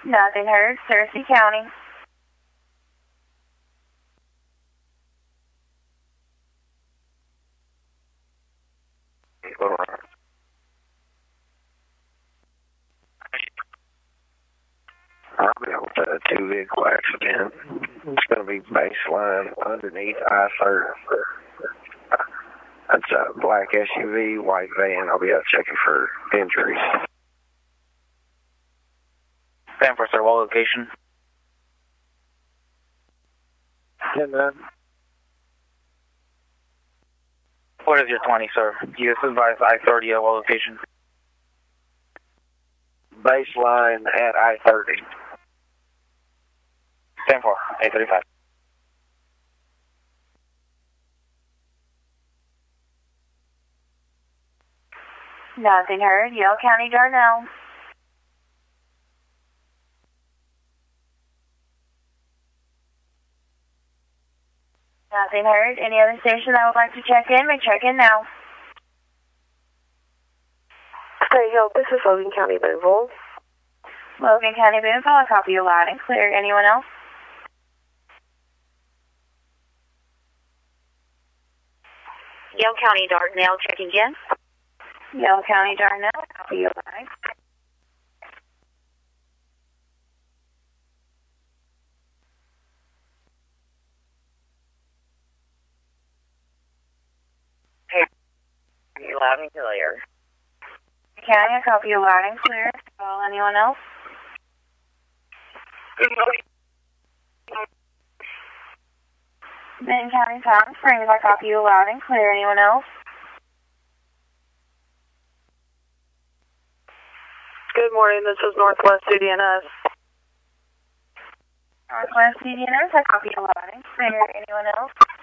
Nothing heard. Searcy County. I'll be able to a two-vehicle accident. It's going to be baseline underneath I-30. That's a black SUV, white van. I'll be out checking for injuries. Stanford, sir, what location? 10-9. What is your 20, sir? You advise I-30 at what location? Baseline at I-30. Stanford, A35. Nothing heard. Yale County, Darnell. Nothing heard. Any other station that would like to check in, may check in now. Hey, yo, this is Logan County Boonville. Logan County, Boonville, I copy you loud and clear. Anyone else? Yale County, Dardanelle, checking in. Yale County, Darnell, I copy you loud. You loud and clear. County, I copy you loud and clear. Call anyone else? Benton County, Palm Springs, I copy you loud and clear. Anyone else? Good morning, this is Northwest CDNS. Northwest CDNS, I copy you loud and clear. Anyone else?